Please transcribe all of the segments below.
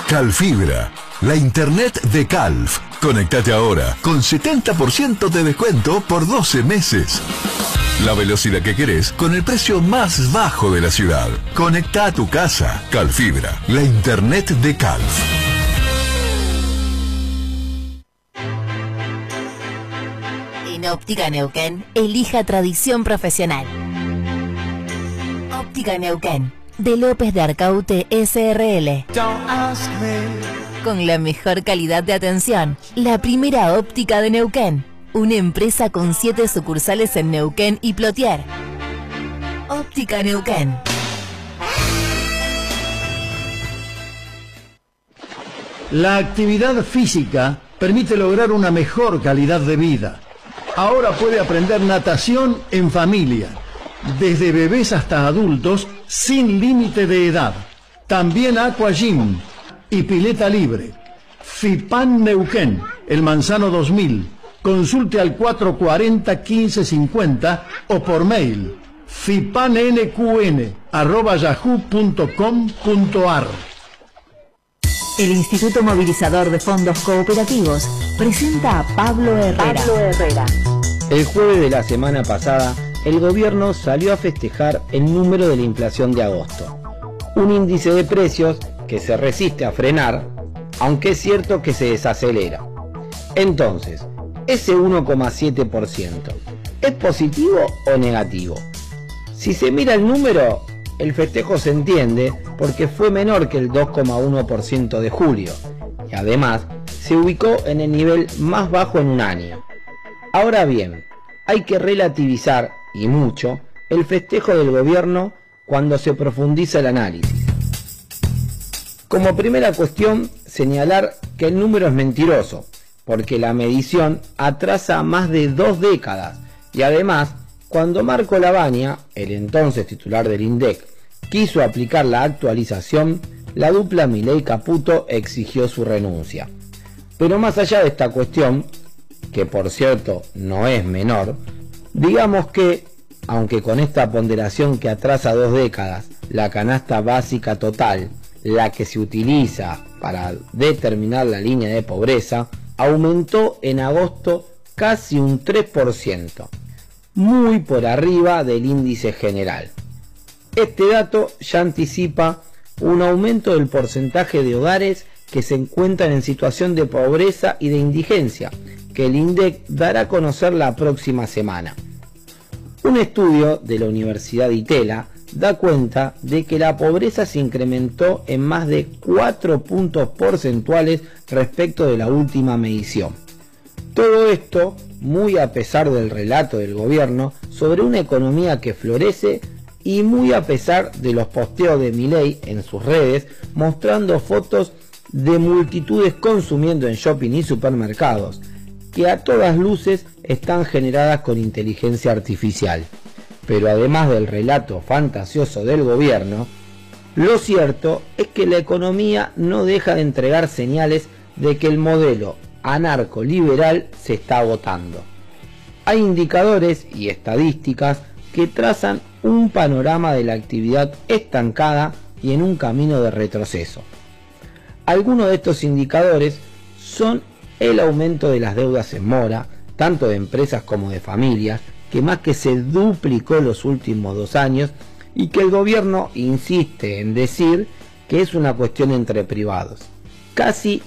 Calfibra, la internet de Calf. Conectate ahora con 70% de descuento por 12 meses. La velocidad que querés con el precio más bajo de la ciudad. Conecta a tu casa. Calfibra, la internet de Calf. En Óptica Neuquén, elija tradición profesional. Óptica Neuquén, de López de Arcaute SRL. Con la mejor calidad de atención, la primera óptica de Neuquén. Una empresa con 7 sucursales en Neuquén y Plotier. Óptica Neuquén. La actividad física permite lograr una mejor calidad de vida. Ahora puede aprender natación en familia, desde bebés hasta adultos, sin límite de edad. También Aqua Gym y pileta libre. FIPAN Neuquén, El Manzano 2000. Consulte al 440-1550 o por mail fipannqn@yahoo.com.ar. El Instituto Movilizador de Fondos Cooperativos presenta a Pablo Herrera. El jueves de la semana pasada, el gobierno salió a festejar el número de la inflación de agosto. Un índice de precios que se resiste a frenar, aunque es cierto que se desacelera. Entonces, ese 1,7%, ¿es positivo o negativo? Si se mira el número, el festejo se entiende porque fue menor que el 2,1% de julio y además se ubicó en el nivel más bajo en un año. Ahora bien, hay que relativizar, y mucho, el festejo del gobierno cuando se profundiza el análisis. Como primera cuestión, señalar que el número es mentiroso, porque la medición atrasa más de 2 décadas y además, cuando Marco Lavagna, el entonces titular del INDEC, quiso aplicar la actualización, la dupla Milei-Caputo exigió su renuncia. Pero más allá de esta cuestión, que por cierto no es menor, digamos que, aunque con esta ponderación que atrasa 2 décadas, la canasta básica total, la que se utiliza para determinar la línea de pobreza, aumentó en agosto casi un 3%, muy por arriba del índice general. Este dato ya anticipa un aumento del porcentaje de hogares que se encuentran en situación de pobreza y de indigencia, que el INDEC dará a conocer la próxima semana. Un estudio de la Universidad de Itela da cuenta de que la pobreza se incrementó en más de 4 puntos porcentuales respecto de la última medición. Todo esto muy a pesar del relato del gobierno sobre una economía que florece y muy a pesar de los posteos de Milei en sus redes mostrando fotos de multitudes consumiendo en shopping y supermercados, que a todas luces están generadas con inteligencia artificial. Pero además del relato fantasioso del gobierno, lo cierto es que la economía no deja de entregar señales de que el modelo anarcoliberal se está agotando. Hay indicadores y estadísticas que trazan un panorama de la actividad estancada y en un camino de retroceso. Algunos de estos indicadores son el aumento de las deudas en mora, tanto de empresas como de familias, que más que se duplicó en los últimos 2 años y que el gobierno insiste en decir que es una cuestión entre privados. Casi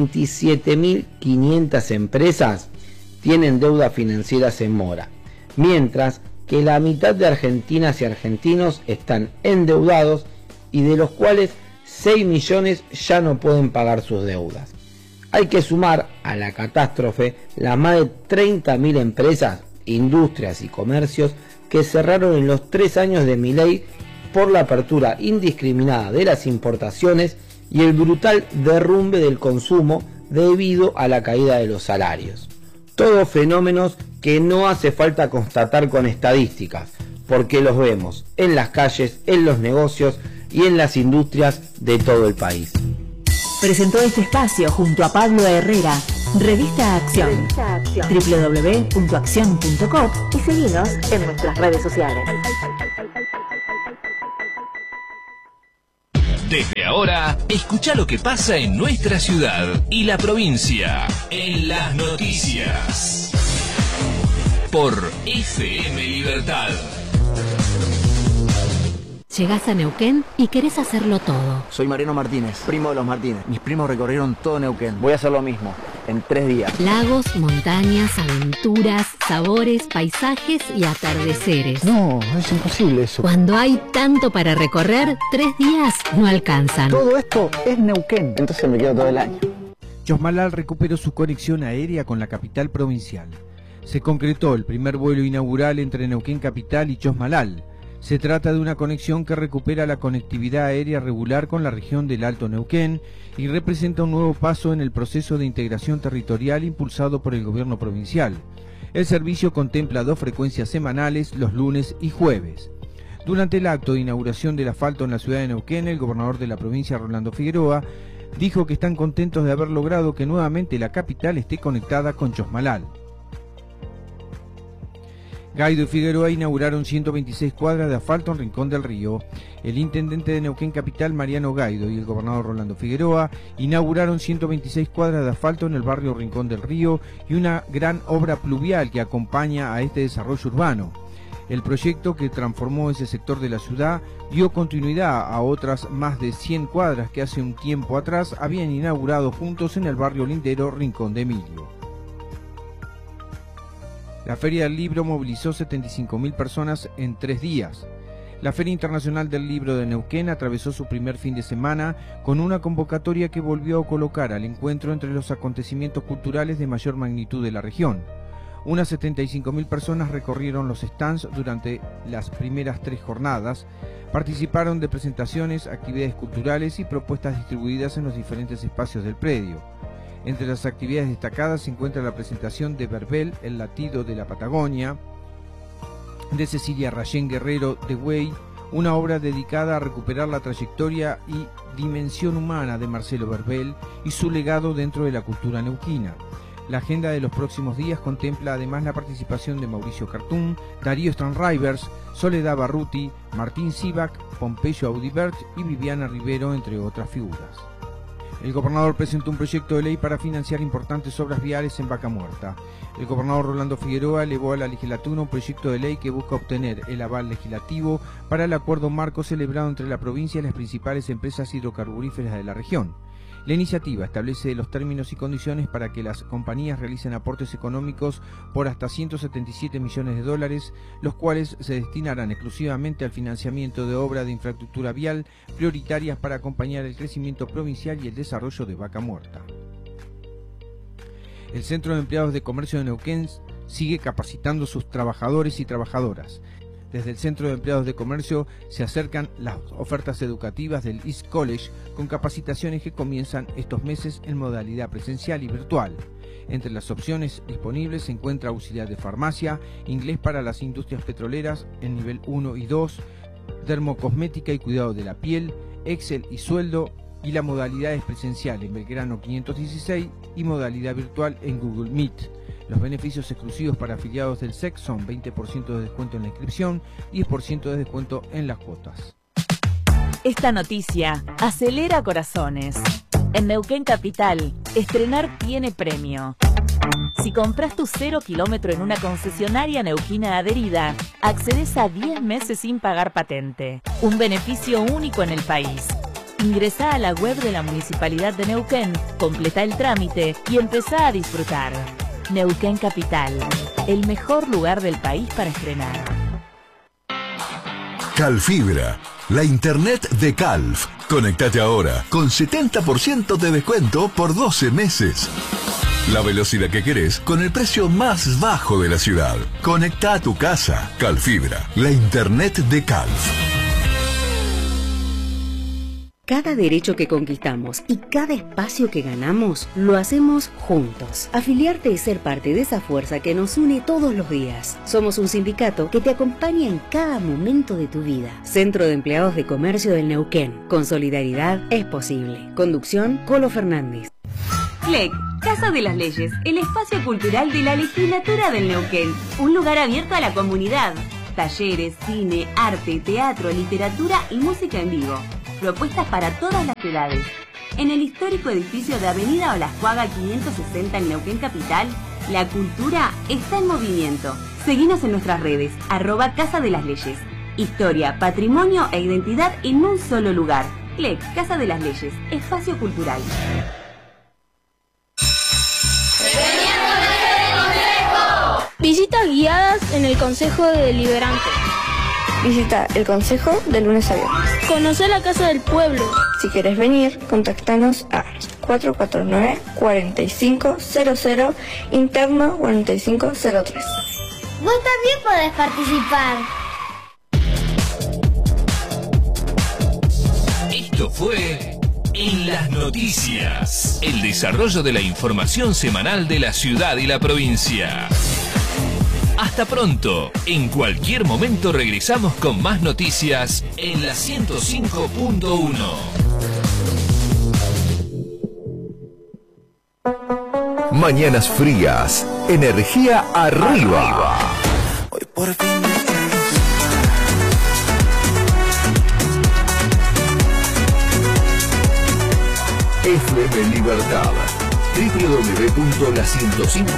37.500 empresas tienen deudas financieras en mora, mientras que la mitad de argentinas y argentinos están endeudados y de los cuales 6 millones ya no pueden pagar sus deudas. Hay que sumar a la catástrofe las más de 30.000 empresas, industrias y comercios que cerraron en los 3 años de Milei por la apertura indiscriminada de las importaciones y el brutal derrumbe del consumo debido a la caída de los salarios. Todos fenómenos que no hace falta constatar con estadísticas, porque los vemos en las calles, en los negocios y en las industrias de todo el país. Presentó este espacio junto a Pablo Herrera, Revista Acción, www.accion.com y seguinos en nuestras redes sociales. Desde ahora, escucha lo que pasa en nuestra ciudad y la provincia en las noticias. Por FM Libertad. Llegás a Neuquén y querés hacerlo todo. Soy Mariano Martínez, primo de los Martínez. Mis primos recorrieron todo Neuquén. Voy a hacer lo mismo, en 3 días. Lagos, montañas, aventuras, sabores, paisajes y atardeceres. No, es imposible eso. Cuando hay tanto para recorrer, 3 días no alcanzan. Todo esto es Neuquén. Entonces me quedo todo el año. Chosmalal recuperó su conexión aérea con la capital provincial. Se concretó el primer vuelo inaugural entre Neuquén Capital y Chosmalal. Se trata de una conexión que recupera la conectividad aérea regular con la región del Alto Neuquén y representa un nuevo paso en el proceso de integración territorial impulsado por el gobierno provincial. El servicio contempla 2 frecuencias semanales los lunes y jueves. Durante el acto de inauguración del asfalto en la ciudad de Neuquén, el gobernador de la provincia, Rolando Figueroa, dijo que están contentos de haber logrado que nuevamente la capital esté conectada con Chosmalal. Gaido y Figueroa inauguraron 126 cuadras de asfalto en Rincón del Río. El intendente de Neuquén Capital, Mariano Gaido, y el gobernador Rolando Figueroa inauguraron 126 cuadras de asfalto en el barrio Rincón del Río y una gran obra pluvial que acompaña a este desarrollo urbano. El proyecto, que transformó ese sector de la ciudad, dio continuidad a otras más de 100 cuadras que hace un tiempo atrás habían inaugurado juntos en el barrio lindero Rincón de Emilio. La Feria del Libro movilizó 75.000 personas en 3 días. La Feria Internacional del Libro de Neuquén atravesó su primer fin de semana con una convocatoria que volvió a colocar al encuentro entre los acontecimientos culturales de mayor magnitud de la región. Unas 75.000 personas recorrieron los stands durante las primeras 3 jornadas, participaron de presentaciones, actividades culturales y propuestas distribuidas en los diferentes espacios del predio. Entre las actividades destacadas se encuentra la presentación de Verbel, el latido de la Patagonia, de Cecilia Rayén Guerrero de Güey, una obra dedicada a recuperar la trayectoria y dimensión humana de Marcelo Verbel y su legado dentro de la cultura neuquina. La agenda de los próximos días contempla además la participación de Mauricio Cartún, Darío Stranraivers, Soledad Barruti, Martín Sivak, Pompeyo Audibert y Viviana Rivero, entre otras figuras. El gobernador presentó un proyecto de ley para financiar importantes obras viales en Vaca Muerta. El gobernador Rolando Figueroa elevó a la legislatura un proyecto de ley que busca obtener el aval legislativo para el acuerdo marco celebrado entre la provincia y las principales empresas hidrocarburíferas de la región. La iniciativa establece los términos y condiciones para que las compañías realicen aportes económicos por hasta $177 millones, los cuales se destinarán exclusivamente al financiamiento de obras de infraestructura vial prioritarias para acompañar el crecimiento provincial y el desarrollo de Vaca Muerta. El Centro de Empleados de Comercio de Neuquén sigue capacitando a sus trabajadores y trabajadoras. Desde el Centro de Empleados de Comercio se acercan las ofertas educativas del East College con capacitaciones que comienzan estos meses en modalidad presencial y virtual. Entre las opciones disponibles se encuentra auxiliar de farmacia, inglés para las industrias petroleras en nivel 1 y 2, dermocosmética y cuidado de la piel, Excel y sueldo, y la modalidad es presencial en Belgrano 516 y modalidad virtual en Google Meet. Los beneficios exclusivos para afiliados del SEC son 20% de descuento en la inscripción y 10% de descuento en las cuotas. Esta noticia acelera corazones. En Neuquén Capital, estrenar tiene premio. Si compras tu 0 kilómetro en una concesionaria neuquina adherida, accedes a 10 meses sin pagar patente. Un beneficio único en el país. Ingresá a la web de la Municipalidad de Neuquén, completa el trámite y empezá a disfrutar. Neuquén Capital, el mejor lugar del país para estrenar. Calfibra, la internet de Calf. Conectate ahora con 70% de descuento por 12 meses. La velocidad que querés con el precio más bajo de la ciudad. Conecta a tu casa. Calfibra, la internet de Calf. Cada derecho que conquistamos y cada espacio que ganamos, lo hacemos juntos. Afiliarte es ser parte de esa fuerza que nos une todos los días. Somos un sindicato que te acompaña en cada momento de tu vida. Centro de Empleados de Comercio del Neuquén. Con solidaridad es posible. Conducción, Colo Fernández. CLEC, Casa de las Leyes, el espacio cultural de la legislatura del Neuquén. Un lugar abierto a la comunidad. Talleres, cine, arte, teatro, literatura y música en vivo. propuestas para todas las edades. En el histórico edificio de Avenida Olascuaga 560 en Neuquén Capital, la cultura está en movimiento. Seguinos en nuestras redes, @Casa de las Leyes. Historia, patrimonio e identidad en un solo lugar. CLEC, Casa de las Leyes, espacio cultural. Visitas guiadas en el Consejo Deliberante. Visita el Consejo de lunes a viernes. Conocer la Casa del Pueblo. Si quieres venir, contactanos a 449-4500, interno 4503. Vos también podés participar. Esto fue En las Noticias, el desarrollo de la información semanal de la ciudad y la provincia. Hasta pronto. En cualquier momento regresamos con más noticias en la 105.1. Mañanas frías, energía arriba. Hoy por fin. FM Libertad, www.la105.1